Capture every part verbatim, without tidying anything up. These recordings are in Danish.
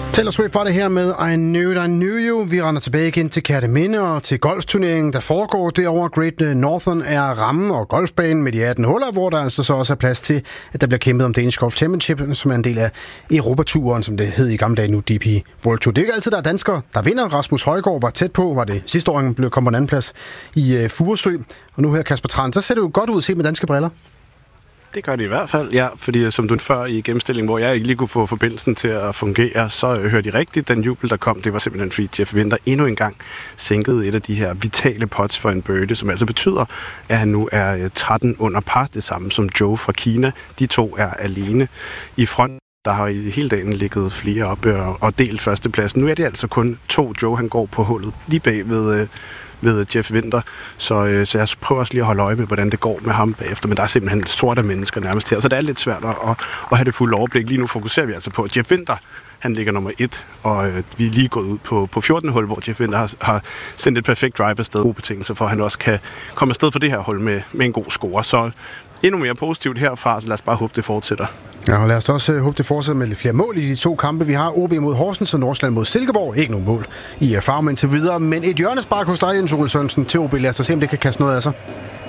Taylor Swift var det her med I Knew It, I Knew You. Vi render tilbage igen til Kerteminde og til golfturneringen, der foregår derovre. Great Northern er rammen og golfbanen med de atten huller, hvor der altså så også er plads til, at der bliver kæmpet om Danish Golf Championship, som er en del af Europaturen, som det hed i gamle dage nu, D P World Tour. Det er ikke altid, der er danskere, der vinder. Rasmus Højgaard var tæt på, var det sidste år, han blev kommet på en anden plads i uh, Furesø. Og nu her Kasper Tran, så ser det jo godt ud set med danske briller. Det gør det i hvert fald, ja, fordi som du før i gennemstillingen, hvor jeg ikke lige kunne få forbindelsen til at fungere, så hørte de rigtigt. Den jubel, der kom, det var simpelthen fordi Jeff Winther endnu en gang sænkede et af de her vitale putts for en birdie, som altså betyder, at han nu er tretten under par, det samme som Joe fra Kina. De to er alene i front. Der har i hele dagen ligget flere op og delt førstepladsen. Nu er det altså kun to. Joe, han går på hullet lige bag ved... ved Jeff Winther, så, øh, så jeg prøver også lige at holde øje med, hvordan det går med ham bagefter, men der er simpelthen sorte mennesker nærmest her, så det er lidt svært at, at, at have det fulde overblik. Lige nu fokuserer vi altså på Jeff Winther, han ligger nummer et, og øh, vi er lige gået ud på, på fjortende hul, hvor Jeff Winther har, har sendt et perfekt drive afsted, gode betingelser for, at han også kan komme afsted for det her hul med, med en god score, så endnu mere positivt herfra, så lad os bare håbe, det fortsætter. Ja, og lad os også håbe, det fortsætter med lidt flere mål i de to kampe. Vi har O B mod Horsens og Nordsjælland mod Silkeborg. Ikke nogen mål i Farum indtil videre, men et hjørnespark hos dig, Jens Ole Sørensen, til O B. Lad os se, om det kan kaste noget af sig.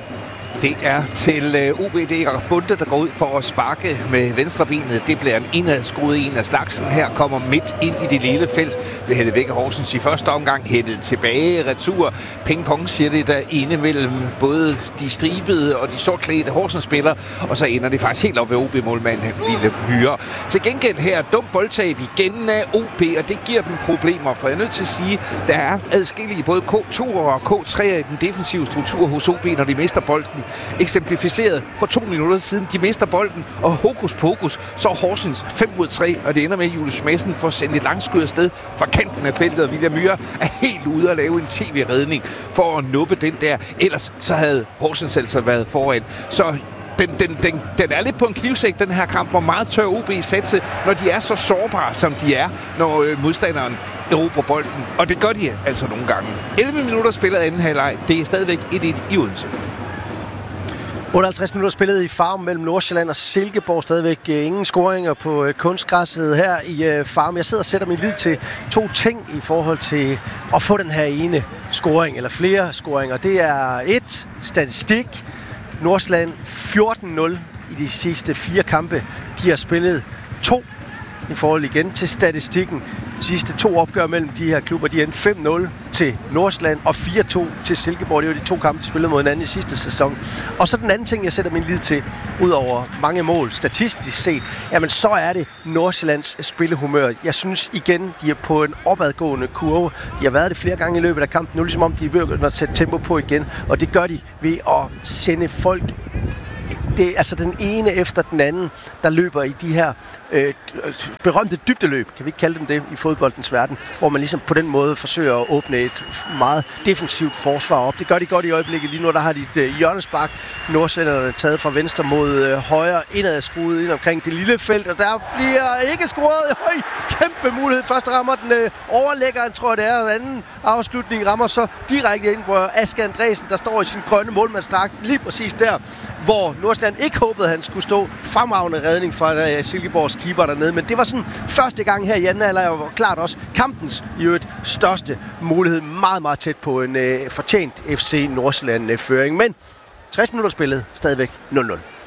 Det er til O B, det er Bunde, der går ud for at sparke med venstrebenet. Det bliver en indadskruet en af slagsen. Her kommer midt ind i det lille felt. Bliver hættet væk af Horsens i første omgang. Hættet tilbage, retur. Ping-pong siger det der inde mellem både de stribede og de sortklædte Horsens-spillere. Og så ender det faktisk helt op ved O B-målmanden Ville Myhre. Til gengæld her dum boldtab igen af O B, og det giver dem problemer. For jeg er nødt til at sige, der er adskillige både K to og K tre i den defensive struktur hos O B, når de mister bolden. Eksemplificeret for to minutter siden. De mister bolden, og hokus pokus, så er Horsens fem mod tre, og det ender med, at Julius Madsen får sendt et langskud afsted fra kanten af feltet, og William Myhre er helt ude at lave en tv-redning for at nuppe den der. Ellers så havde Horsens altså været foran. Så den, den, den, den er lidt på en knivsæk, den her kamp, hvor meget tør O B satse, når de er så sårbare, som de er, når øh, modstanderen erobrer bolden. Og det gør de altså nogle gange. elleve minutter spillet anden halvleg. Det er stadigvæk et et i Odense. otteoghalvtreds minutter spillet i Farum mellem Nordsjælland og Silkeborg. Stadigvæk uh, ingen scoringer på uh, kunstgræsset her i uh, Farum. Jeg sidder og sætter min lid til to ting i forhold til at få den her ene scoring, eller flere scoringer. Det er et, statistik. Nordsjælland fjorten nul i de sidste fire kampe. De har spillet to i forhold igen til statistikken. De sidste to opgør mellem de her klubber, de endte fem nul til Nordsjælland og fire to til Silkeborg. Det var de to kampe, de spillede mod hinanden i sidste sæson. Og så den anden ting, jeg sætter min lid til, udover mange mål, statistisk set, jamen så er det Nordsjællands spillehumør. Jeg synes igen, de er på en opadgående kurve. De har været det flere gange i løbet af kampen. Nu er ligesom om, de er ved at sætte tempo på igen. Og det gør de ved at sende folk. Det er altså den ene efter den anden, der løber i de her øh, berømte dybdeløb, kan vi ikke kalde dem det, i fodboldens verden, hvor man ligesom på den måde forsøger at åbne et meget defensivt forsvar op. Det gør de godt i øjeblikket. Lige nu der har de et øh, hjørnespark. Nordsjællanderne taget fra venstre mod øh, højre, indad skruet ind omkring det lille felt, og der bliver ikke scoret. Høj, kæmpe mulighed. Først rammer den øh, overlæggeren, tror jeg det er, og den anden afslutning rammer så direkte ind på Aske Andresen, der står i sin grønne målmandsdragt lige præcis der, hvor Nordsjælland ikke håbede, at han skulle stå. Fremragende redning fra uh, Silkeborgs keeper dernede, men det var sådan første gang her i anden halvleg, og klart også kampens i øvrigt største mulighed. Meget, meget tæt på en uh, fortjent F C Nordsjælland-føring, men tres minutter spillet, stadigvæk nul nul.